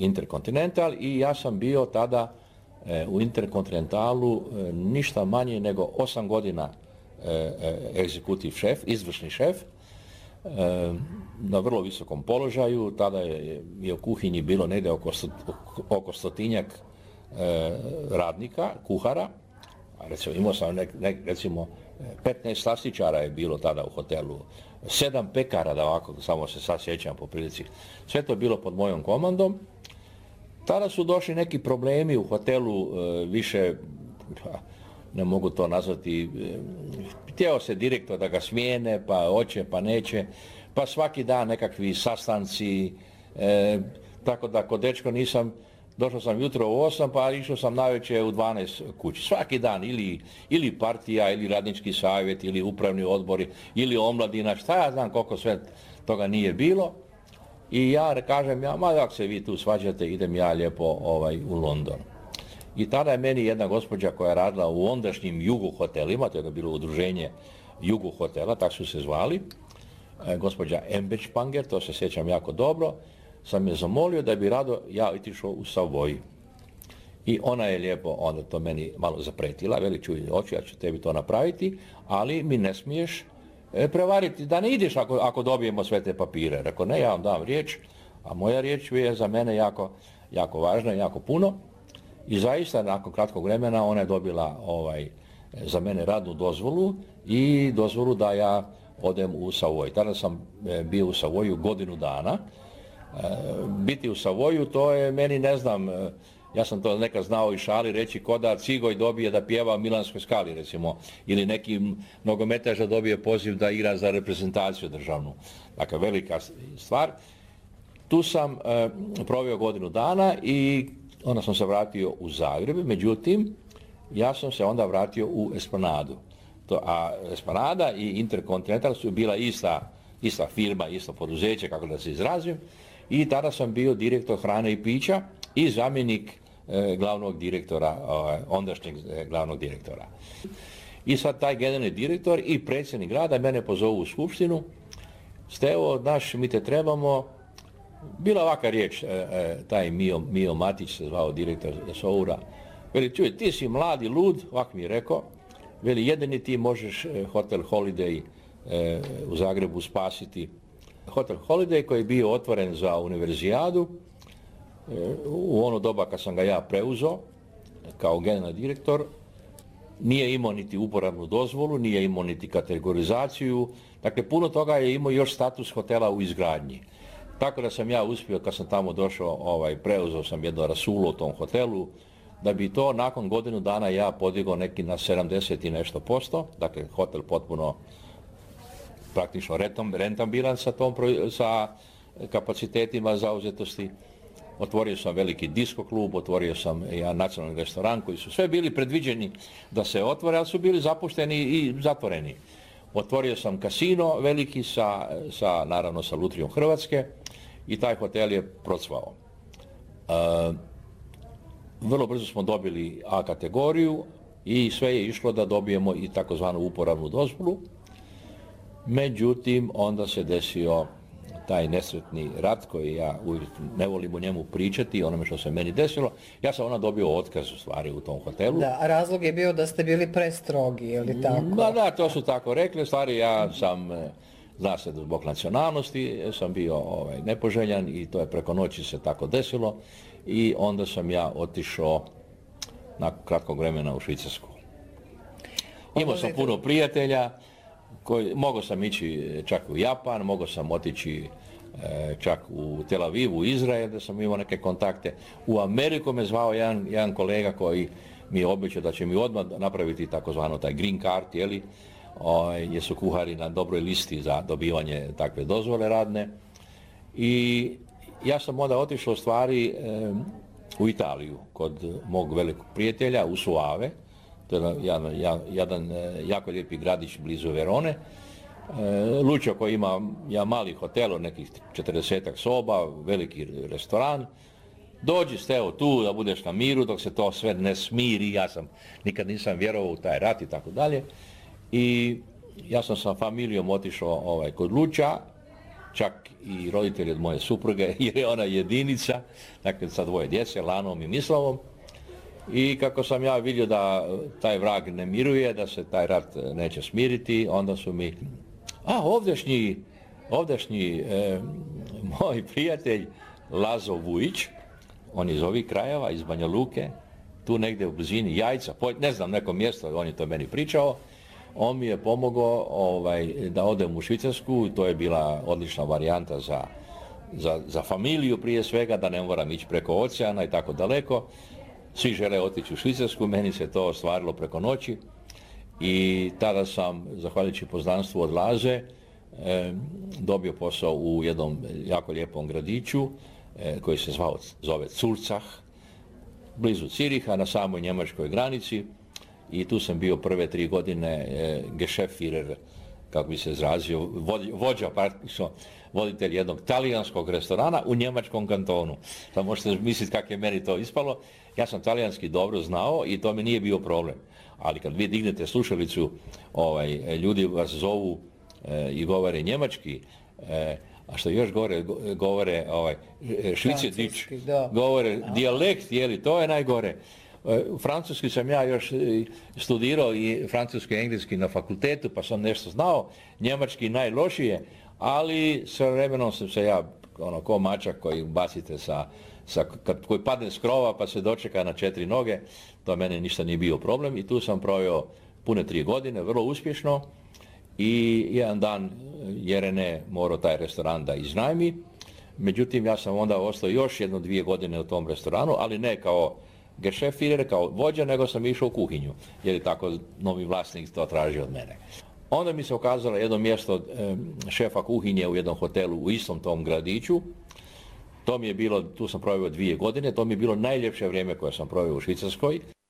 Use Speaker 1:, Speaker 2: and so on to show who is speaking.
Speaker 1: Intercontinental i ja sam bio tada u Intercontinentalu ništa manje nego 8 godina egzekutiv šef, izvršni šef, na vrlo visokom položaju. Tada je u kuhinji bilo negdje oko 100-tinjak radnika, kuhara. Recimo, imao sam recimo 15 slastičara je bilo tada u hotelu, 7 pekara, da ovako samo se sad sjećam po prilici. Sve to je bilo pod mojom komandom. Tada su došli neki problemi u hotelu, više, ne mogu to nazvati, htjeo se direktor da ga smijene, pa hoće, pa neće, pa svaki dan nekakvi sastanci, tako da kod dečko nisam, došao sam jutro u 8, pa išao sam navečer u 12 kući. Svaki dan ili partija, ili radnički savjet, ili upravni odbori, ili omladina, šta ja znam koliko sve toga nije bilo. I ja kažem, ma dok se vi tu svađate, idem ja lijepo u London. I tada je meni jedna gospođa koja je radila u ondašnjim Jugo hotelima, to je bilo udruženje Jugo hotela, tako su se zvali, gospođa Embečpanger, to se sjećam jako dobro, sam je zamolio da bi rado ja otišao u Savoy. I ona je lijepo onda to meni malo zapretila, veli čuj oči, ja ću tebi to napraviti, ali mi ne smiješ prevariti da ne ideš ako dobijemo sve te papire. Rekao, ne, ja vam dam riječ, a moja riječ je za mene jako važna i jako puno. I zaista, nakon kratkog vremena, ona je dobila za mene radnu dozvolu i dozvolu da ja odem u Savoy. Tada sam bio u Savoyu godinu dana. Biti u Savoyu, to je meni, ne znam, ja sam to nekad znao i šali reći, ko da Cigoj dobije da pjeva u Milanskoj skali, recimo, ili neki nogometaš da dobije poziv da igra za reprezentaciju državnu. Dakle, velika stvar. Tu sam proveo godinu dana i onda sam se vratio u Zagreb, međutim, ja sam se onda vratio u Esplanadu. A Esplanada i Intercontinental su bila ista firma, isto poduzeće, kako da se izrazim, i tada sam bio direktor hrane i pića i zamjenik glavnog direktora, ondašnjeg glavnog direktora. I sad taj generalni direktor i predsjednik grada mene pozovu u skupštinu. Stevo, naš, mi te trebamo. Bila ovaka riječ, taj Mio Matić se zvao direktor Soura. Veli, čuj, ti si mladi lud, ovak mi je rekao, veli, jedini ti možeš Hotel Holiday u Zagrebu spasiti. Hotel Holiday koji je bio otvoren za univerzijadu, u ono doba kad sam ga ja preuzeo kao generalni direktor, nije imao niti uporabnu dozvolu, nije imao niti kategorizaciju, dakle puno toga je imao još status hotela u izgradnji. Tako da sam ja uspio, kad sam tamo došao, preuzeo sam jedno rasulo u tom hotelu, da bi to nakon godinu dana ja podigao neki na 70 i nešto %, dakle hotel potpuno praktično rentabilan sa kapacitetima zauzetosti. Otvorio sam veliki disko klub, otvorio sam jedan nacionalni restoran koji su sve bili predviđeni da se otvore, ali su bili zapušteni i zatvoreni. Otvorio sam kasino veliki naravno sa Lutrijom Hrvatske i taj hotel je procvao. Vrlo brzo smo dobili A kategoriju i sve je išlo da dobijemo i takozvanu uporabnu dozvolu. Međutim, onda se desio taj nesretni rat koji ja uvijek ne volim o njemu pričati, onome što se meni desilo. Ja sam onda dobio otkaz u stvari u tom hotelu.
Speaker 2: Da, a razlog je bio da ste bili prestrogi, je li tako?
Speaker 1: Da, to su tako rekli. Stvari, ja sam, zna se zbog nacionalnosti, sam bio nepoželjan i to je preko noći se tako desilo. I onda sam ja otišao nakon kratkog vremena u Švicarsku. Imao sam puno prijatelja, mogao sam ići čak u Japan, mogao sam otići čak u Tel Aviv, u Izrael, da sam imao neke kontakte. U Ameriku me zvao jedan kolega koji mi je obećao da će mi odmah napraviti takozvano taj green card, jer su kuhari na dobroj listi za dobivanje takve dozvole radne. I ja sam onda otišao u stvari u Italiju kod mog velikog prijatelja u Soave. To je jedan jako lijepi gradić blizu Verone. Lučo koji ima mali hotel, nekih 40 soba, veliki restoran. Dođi Steo tu da budeš na miru dok se to sve ne smiri. Ja nikad nisam vjerovao u taj rat i tako dalje. I ja sam sa familijom otišao kod Luča čak i roditelji od moje supruge, jer je ona jedinica, dakle sa dvoje djece, Lanom i Mislavom. I kako sam ja vidio da taj vrag ne miruje, da se taj rat neće smiriti, onda su mi, ovdašnji moj prijatelj Lazo Vujić, on je iz ovih krajeva, iz Banja Luke, tu negdje u blizini Jajca, ne znam, neko mjesto, on je to meni pričao, on mi je pomogao da odem u Švicarsku, to je bila odlična varijanta za familiju prije svega, da ne moram ići preko oceana i tako daleko. Svi žele otići u Švicarsku, meni se to ostvarilo preko noći i tada sam, zahvaljujući poznanstvu od Laze, dobio posao u jednom jako lijepom gradiću koji se zove Zulcach, blizu Ciriha, na samoj njemačkoj granici, i tu sam bio prve 3 godine Geschäftsführer, kako bi se izrazio, vođa, voditelj jednog talijanskog restorana u njemačkom kantonu. Sad možete misliti kako je meni to ispalo. Ja sam talijanski dobro znao i to mi nije bio problem. Ali kad vi dignete slušalicu, ljudi vas zovu i govore njemački, a što još govore švicetić, govore dijalekt, to je najgore. Francuski sam ja još studirao i francuski i engleski na fakultetu, pa sam nešto znao, njemački najlošije, ali sa vremenom sam se ja, ko mačak koji bacite koji padne s krova pa se dočeka na 4 noge, to mene ništa nije bio problem i tu sam proveo pune 3 godine, vrlo uspješno, i jedan dan Jerene morao taj restoran da iznajmi, međutim ja sam onda ostao još 1-2 godine u tom restoranu, ali ne kao Geschäftsführer, kao vođa, nego sam išao u kuhinju, jer je tako novi vlasnik to tražio od mene. Onda mi se ukazalo jedno mjesto šefa kuhinje u jednom hotelu u istom tom gradiću. To mi je bilo, tu sam proveo 2 godine, to mi je bilo najljepše vrijeme koje sam proveo u Švicarskoj.